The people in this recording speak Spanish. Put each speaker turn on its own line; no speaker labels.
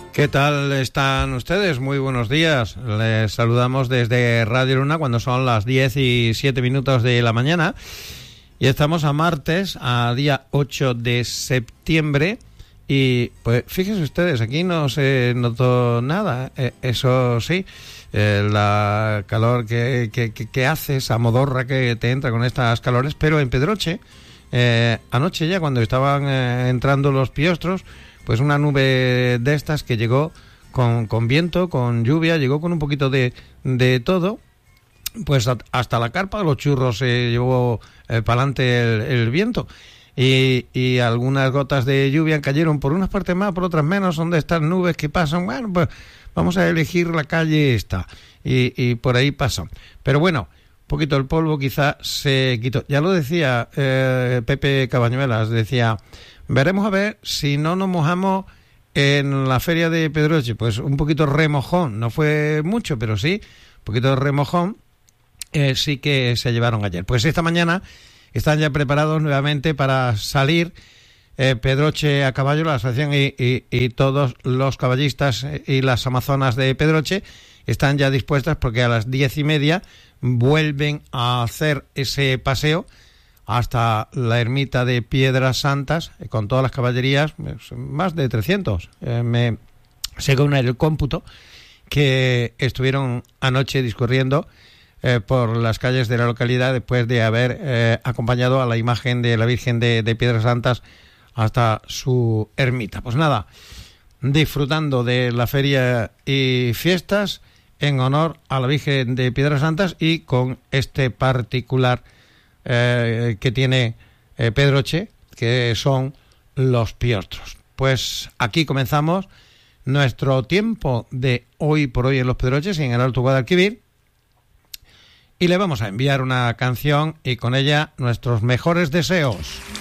¿Qué tal están ustedes? Muy buenos días. Les saludamos desde Radio Luna cuando son las 10:07 de la mañana. Y estamos a martes, a día 8 de septiembre. Y pues fíjense ustedes, aquí no se notó nada. Eso sí, la calor que hace, esa modorra que te entra con estas calores. Pero en Pedroche, anoche ya cuando estaban entrando los piostros, pues una nube de estas que llegó con viento, con lluvia, llegó con un poquito de todo, pues hasta la carpa de los churros se llevó para adelante el viento. Y algunas gotas de lluvia cayeron por unas partes más, por otras menos, son de estas nubes que pasan, bueno, pues vamos a elegir la calle esta, y por ahí pasan. Pero bueno, un poquito el polvo quizá se quitó. Ya lo decía Pepe Cabañuelas, decía... Veremos a ver si no nos mojamos en la feria de Pedroche. Pues un poquito remojón, no fue mucho, pero sí, un poquito de remojón sí que se llevaron ayer. Pues esta mañana están ya preparados nuevamente para salir Pedroche a caballo, la asociación y todos los caballistas y las amazonas de Pedroche están ya dispuestas porque a las 10:30 vuelven a hacer ese paseo hasta la ermita de Piedras Santas, con todas las caballerías, más de 300, según el cómputo, que estuvieron anoche discurriendo por las calles de la localidad después de haber acompañado a la imagen de la Virgen de Piedras Santas hasta su ermita. Pues nada, disfrutando de la feria y fiestas en honor a la Virgen de Piedras Santas y con este particular que tiene Pedroche, que son los piostros. Pues aquí comenzamos nuestro tiempo de hoy por hoy en los Pedroches y en el Alto Guadalquivir, y le vamos a enviar una canción y con ella nuestros mejores deseos.